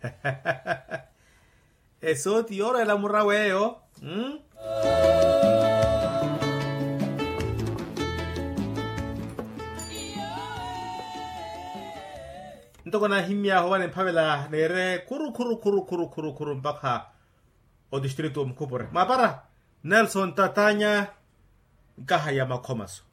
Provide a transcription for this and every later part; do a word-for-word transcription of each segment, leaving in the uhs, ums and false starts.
Eso tío era murraweo. ¿Mm? Ntokona himya howane pamela nere kuru kuru kuru kuru kuru kuru mpaka o distrito mkubure. Mapara Nelson Tatanya kahaya makomaso.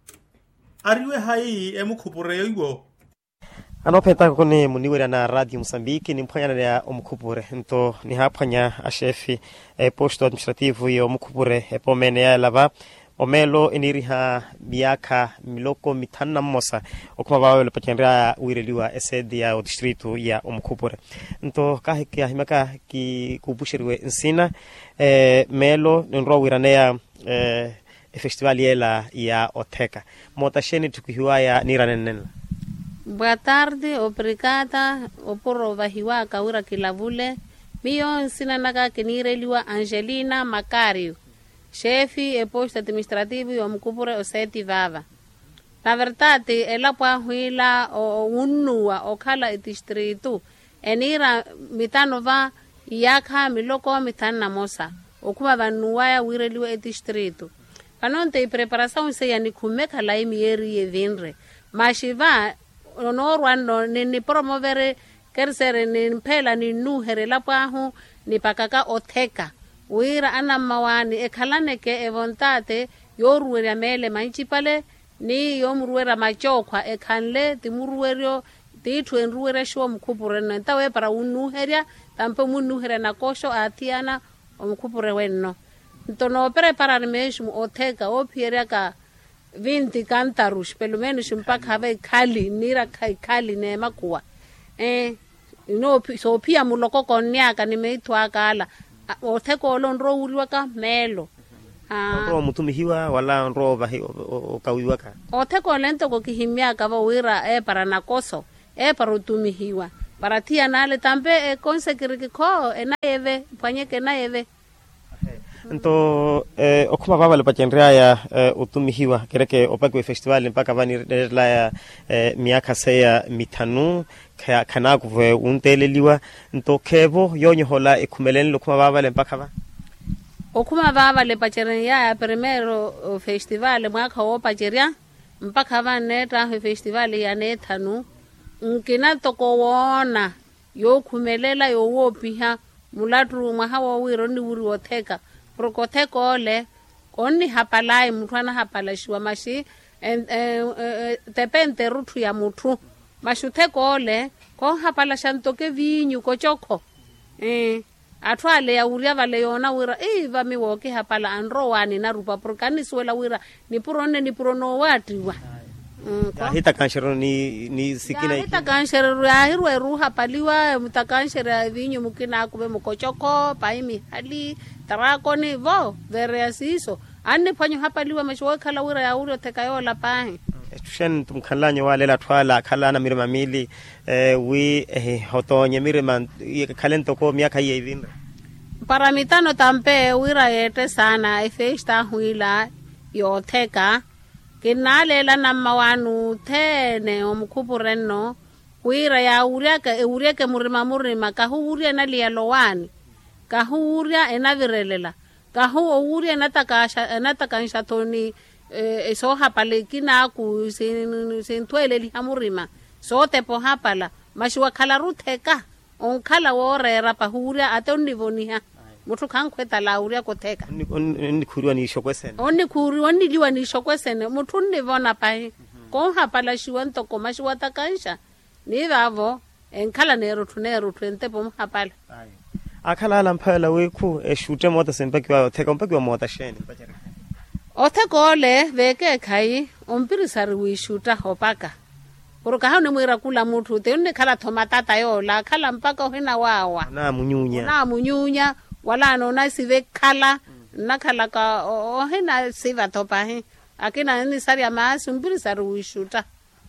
Ariwe hai emukubure yoigo. Anopeta kone muniwera na Radio Mozambique ni mpanya ya omukubure nto ni hapanya a chefe e posto administrativo yo omukubure e pomene ya lava omelo iniriha miaka miloko mitana mosa okuma bawe le patendra wireliwa esedi ya distrito ya omukubure nto kahiki ahimaka ki kubushirwe nsina e melo nro wiranea e festival yela ya Oteka motasheni tukihiwaya niranenen. Boa tarde, obrigada, oporo vahiwa kawira kilavule. Mio nsina naga kinireliwa Angelina Macario, chefe e posto administrativo yo mkubure oseti vava. Na verdade, ela pwa huila o unua o kala e distrito, enira mitanova yaka miloko mitana mosa, okuma vanuaya wireliwa e distrito. Panonte i preparação se ya ni kumeka la imieri e vinre. Mashiva no rwando ni ni promovere kersere ni mpela ni nuhere lapahu ni pakaka Oteka wira ana mawani e khalane ke e vontate yoruwera mele manchipale ni yomruwera machokwa e khanle timuruwerio tithu nruwera sho mkhupure na tawe para unuheria tampe munuhera na kosho atiana omkhupure wenno ntono preparar mesmo Oteka opieria ka vinti cantarus pelo menos mpaka have khali nira khai khali ne makuwa eh no so pia muloko konnyaka ni meithwa kala Otheko lo nro uriwa ka melo ah ro mutumihiwa wala nro vahi okawiwa ka Otheko lento ko kihimyaka va wira e para nakoso e para utumihiwa para tia nale tambe e konsekiriki ko e na eve panyeke na eve nto eh okuma baba le patendria ya eh, utumihiwa kereke opakwe festival mpaka vani la ya eh, miaka seya mitanu kaya kana kuve unteleliwa nto kevo yonyo hola ekumeleni lokuma baba le mpaka va okuma baba le patendria ya primero uh, festival mwaka wo pacheria mpaka vane ta festival ya nethanu nkina toko wona yo kumelela yo wopiha mulatu mwahawa wiro ni wuri Otheka Prokotheko le koni hapalai mutwana hapalashiwa mashi en tepente rutu ya mutu mashutheko le ko hapalasha ntoke vinyu ko choko eh atwale ya uria vale yona wira eh va mi woke hapala anro wani na rupa prokaniswela wira ni purone ni purono watiwa ya hita kanshero ni ni sikina ya hita kanshero ya hirwe ruha paliwa mutakanshero vinyu mukina kube mukochoko paimi hali tarako ni vo veriasiso ane panyo hapaliwa meshwa kala wira ya uri Otheka yola pahi tushen tumkhalanyo wale la twala khala na mirima mili eh wi eh hotonye mirima khalento ko miaka ye ivinda para mitano tampe wira yete sana efesta huila yo Otheka kinalela na mawanu thene omkhupurenno wira ya uriaka e uriake murima murima ka huria na lialowani ka huria enavirelela ka hu uria natakasha enatakansha toni e so hapale kina ku sin sin tweleli hamurima so tepo hapala mashiwa khala rutheka on khala worera pa huria atondivoniha muthu khankhweta la uria kotheka ni khuriwa ni shokwesene onni khuri onni liwa ni shokwesene muthu nivona pai ko hapala shiwanto ko mashiwa takansha ni vavo enkhala nero thunero thwentepo hapala akhala la mphala wekhu eshute mota sempaki wa Otheka mpaki wa mota shene pachera Otheko le veke khai ompirisari wishuta hopaka Puruka hao ni mwira kula muthu te unne khala thoma tata yola khala mpaka hina wawa na munyunya na munyunya wala no na sive khala na khala ka o hina siva topa he akina ni sari amasi ompirisari wishuta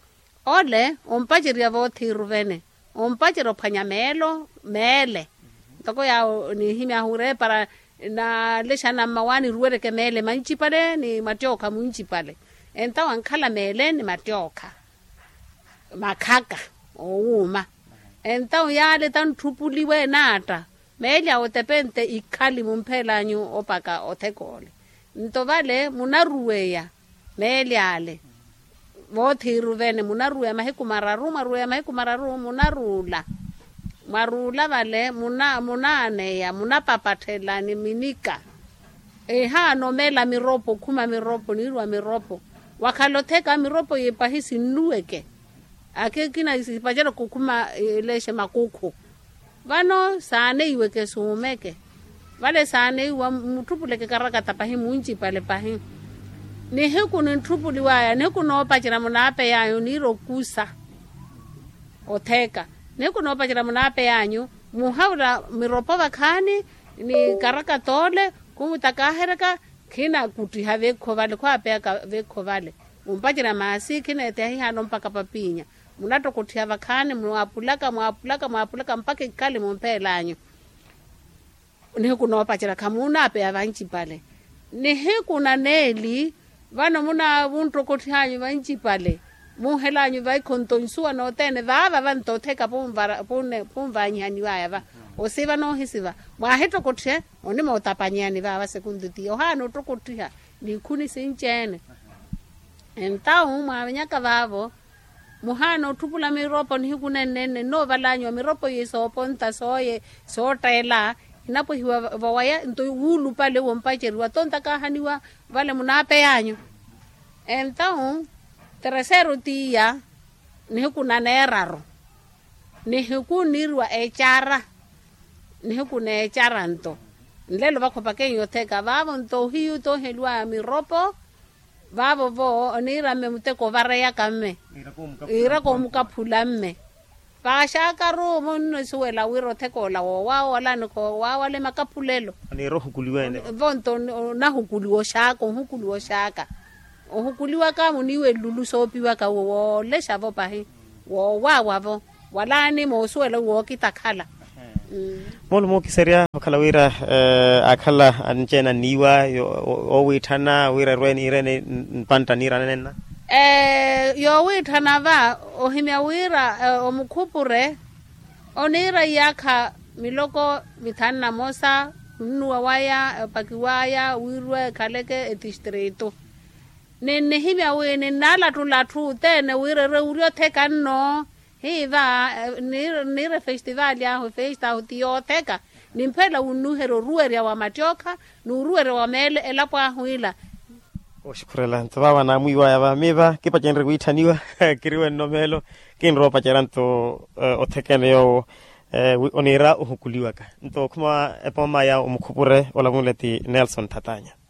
ole ompachiria vo thiruvene ompachiro phanyamelo mele toko ya ni himya hure para na leshana mawani ruwere ke mele manchipale ni matioka munchipale enta wankhala mele ni matioka makaka ouma Entao yale tan tupuliwe nata. Melia o tepente ikali mumpelanyu opaka otekole. Nto vale munarueya. Melia ale. Vothi ruvene munarueya mahiku mararu, marueya mahiku mararu munarula. Marula vale muna munane ya munapapatela ni minika. E ha no mela miropo kuma miropo nirwa miropo. Wakaloteka miropo yepahisi nueke. Ake kina isipajalo kukuma leshe makuku. Vano sane iwe ke sumeke. Vale sane iwa mutupuleke karakata pahi munchi pale pahi. Ni heku ni ntupuli waya. Ni heku noopa chira munape yanyu niro kusa. Oteka. Ni heku noopa chira munape yanyu. Muhaula miropo wakani. Ni karakatole. Kumutakahereka. Kina kutiha veko vale. Kwa peka veko vale. Umpachira maasi kina etehi hano mpaka papinya. Munato kutia vakane, mwapulaka, mwapulaka, mwapulaka, mpaka ikali mumpe lanyo. Nihiku nawapachira kamuna ape ya vanchi pale. Nihiku na neli, vano muna vunto kutihanyu vanchi pale. Muhe lanyo vai kontonsua no tene, vava vanto teka pumvanyi haniwaya va. Osiva no hisiva. Mwaheto kutia, onima utapanyani vava sekundu tiyo. Hano to kutia, ni kuni sinchene. Entao mwavinyaka vavo, muhano tupula miropo ni hiku nene no valanyo miropo yesopo nta soye sotela inapo hiwa vawaya nto ulu pale wompacheri watonta kahaniwa vale munape yanyo entao tercero tia ni hiku naneraro ni hiku nirwa echara ni hiku ne echara nto nlelo vako pakenyo teka vavo nto hiu to helwa miropo vavo vo onira me muteko varaya kame ira ko mukapula mme Pashaka ro mono suela wiro teko la wa wala nko wa wale makapulelo ni roho kuliwene vonto na hukuliwo shaka hukuliwo shaka hukuliwa ka muniwe lulu sopiwa ka wo le shavo pahi wo wa wavo wala ni mo suela wo kitakhala molo mo kiseria kalawira akhala anjena niwa o withana wira rweni irene panta nira nena eh yo withana va ohimya wira omukhupure onira yakha miloko mithana mosa nuwa waya pakiwaya wirwe khaleke distrito nene himya wene nala tulatu tene wirere urio thekanno hiva nire festival ya ho festa utio teka nimpela unuhero ruere wa matioka nuruere wa mele elapo ahuila oshikurela ntaba na muiwa ya bameva kipa chenre kuithaniwa kiriwe nomelo kinro pa cheranto othekene yo onira uhukuliwa ka nto kuma epoma ya umkhupure ola muleti Nelson Tatanya.